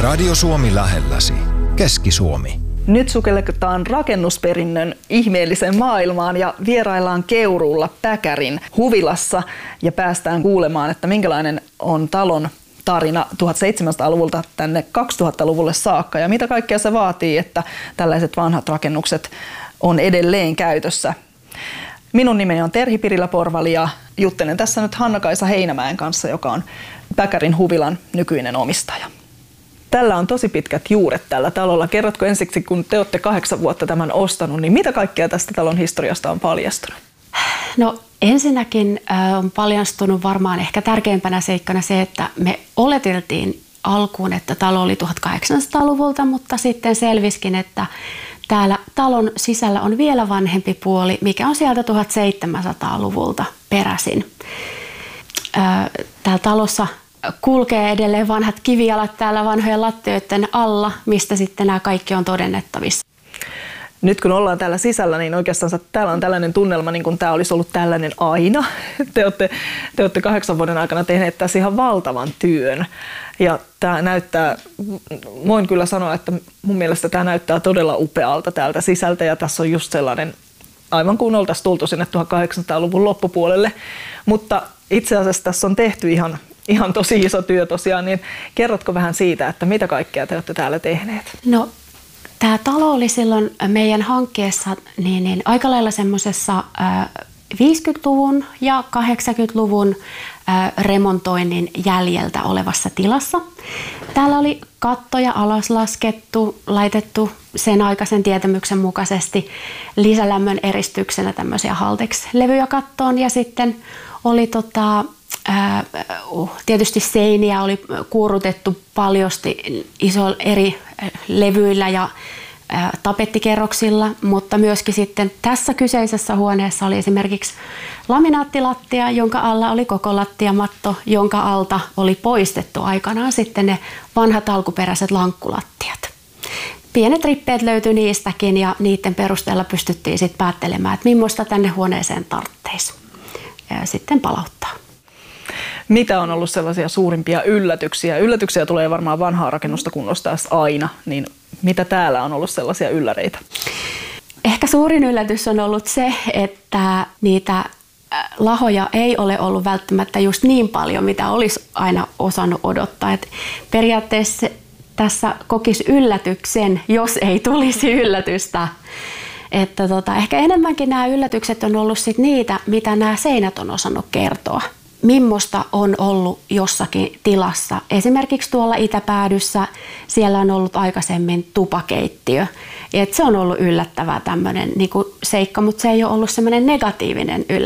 Radio Suomi lähelläsi. Keski-Suomi. Nyt sukelletaan rakennusperinnön ihmeelliseen maailmaan ja vieraillaan Keuruulla Päkärin huvilassa ja päästään kuulemaan, että minkälainen on talon tarina 1700-luvulta tänne 2000-luvulle saakka ja mitä kaikkea se vaatii, että tällaiset vanhat rakennukset on edelleen käytössä. Minun nimeni on Terhi Pirilä-Porvali ja juttelen tässä nyt Hanna-Kaisa Heinämäen kanssa, joka on Päkärin huvilan nykyinen omistaja. Tällä on tosi pitkät juuret tällä talolla. Kerrotko ensiksi, kun te olette 8 vuotta tämän ostanut, niin mitä kaikkea tästä talon historiasta on paljastunut? No ensinnäkin on paljastunut varmaan ehkä tärkeimpänä seikkana se, että me oleteltiin alkuun, että talo oli 1800-luvulta, mutta sitten selviskin, että täällä talon sisällä on vielä vanhempi puoli, mikä on sieltä 1700-luvulta peräisin. Täällä talossa kulkee edelleen vanhat kivijalat täällä vanhojen lattioiden alla, mistä sitten nämä kaikki on todennettavissa. Nyt kun ollaan täällä sisällä, niin oikeastaan täällä on tällainen tunnelma, niin kuin tämä olisi ollut tällainen aina. Te olette 8 vuoden aikana tehneet tässä ihan valtavan työn. Ja tämä näyttää, voin kyllä sanoa, että mun mielestä tämä näyttää todella upealta täältä sisältä. Ja tässä on just sellainen, aivan kuin oltaisiin tultu sinne 1800-luvun loppupuolelle. Mutta itse asiassa tässä on tehty ihan tosi iso työ tosiaan, niin kerrotko vähän siitä, että mitä kaikkea te olette täällä tehneet? No, tämä talo oli silloin meidän hankkeessa niin aika lailla semmoisessa 50-luvun ja 80-luvun remontoinnin jäljeltä olevassa tilassa. Täällä oli kattoja alas laskettu, laitettu sen aikaisen tietämyksen mukaisesti lisälämmön eristyksenä tämmöisiä Haltex-levyjä kattoon ja sitten oli tietysti seiniä oli kuurutettu paljosti isoilla eri levyillä ja tapettikerroksilla, mutta myöskin sitten tässä kyseisessä huoneessa oli esimerkiksi laminaattilattia, jonka alla oli koko lattiamatto, jonka alta oli poistettu aikanaan sitten ne vanhat alkuperäiset lankkulattiat. Pienet rippeet löytyi niistäkin ja niiden perusteella pystyttiin sitten päättelemään, että millaista tänne huoneeseen tarvitsisi sitten palauttaa. Mitä on ollut sellaisia suurimpia yllätyksiä? Yllätyksiä tulee varmaan vanhaa rakennusta kunnostaessa aina, niin mitä täällä on ollut sellaisia ylläreitä? Ehkä suurin yllätys on ollut se, että niitä lahoja ei ole ollut välttämättä just niin paljon, mitä olisi aina osannut odottaa. Et periaatteessa tässä kokisi yllätyksen, jos ei tulisi yllätystä. Että ehkä enemmänkin nämä yllätykset on ollut sit niitä, mitä nämä seinät on osannut kertoa. Mimmosta on ollut jossakin tilassa. Esimerkiksi tuolla itäpäädyssä siellä on ollut aikaisemmin tupakeittiö. Et se on ollut yllättävää tämmöinen seikka, mutta se ei ole ollut semmoinen negatiivinen yllätys.